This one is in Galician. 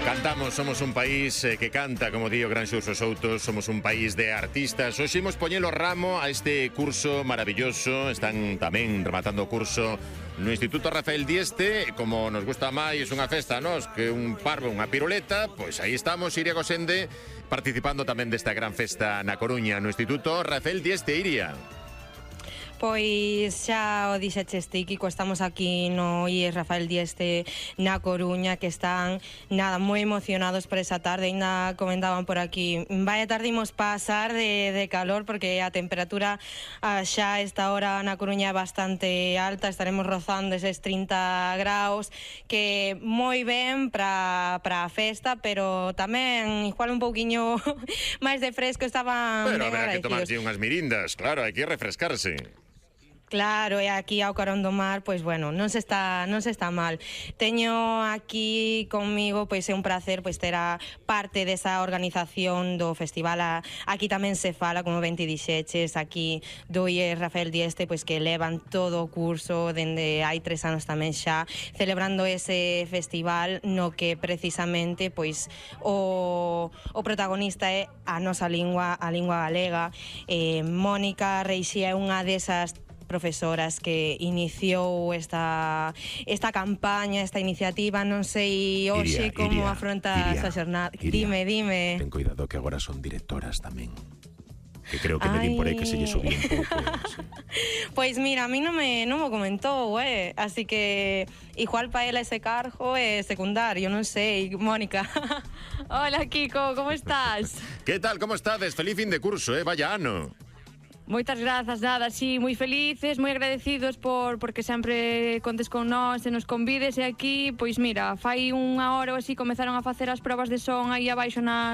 Cantamos, somos un país que canta, como di o gran Xurxo Souto, somos un país de artistas. Hoxe imos poñelo ramo a este curso maravilloso. Están tamén rematando o curso no Instituto Rafael Dieste. Como nos gusta máis unha festa, nos, que un parvo, unha piruleta, pois aí estamos, Iria Gosende, participando tamén desta gran festa na Coruña, no Instituto Rafael Dieste. Iria. Pois xa o dixeches ti, Kiko, estamos aquí no IES Rafael Dieste na Coruña, que están moi emocionados por esa tarde. Ainda comentaban por aquí, vaya tarde imos pasar de calor, porque a temperatura xa esta hora na Coruña é bastante alta, estaremos rozando eses 30 graus, que moi ben para a festa, pero tamén igual un pouquiño máis de fresco, estaban ben agradecidos. Pero haberá que tomarse unhas mirindas, claro, hai que refrescarse. Claro, e aquí ao carón do mar, pois bueno, non se está mal. Teño aquí comigo, pois é un placer pois ter a parte desa organización do festival. Aquí tamén se fala, como ben ti dixeches, aquí do IES Rafael Dieste, pois que levan todo o curso dende hai 3 anos tamén xa celebrando ese festival, no que precisamente pois o protagonista é a nosa lingua, a lingua galega. Mónica Reixía é unha desas profesoras que iniciou esta campaña, esta iniciativa. Non sei hoxe como afrontas a xornada. Dime. Ten cuidado que agora son directoras tamén. Que creo que me din por aí que se lle subí un pouco. Pois mira, a mí non me comentou, así que igual para ela ese cargo é secundario, non sei, Mónica. Hola, Kiko, como estás? Que tal, como estades? Feliz fin de curso, vaya ano. Moitas grazas, nada, sí, moi felices, moi agradecidos porque sempre contes con nós e nos convides, e aquí, pois mira, fai unha hora ou así comezaron a facer as probas de son aí abaixo na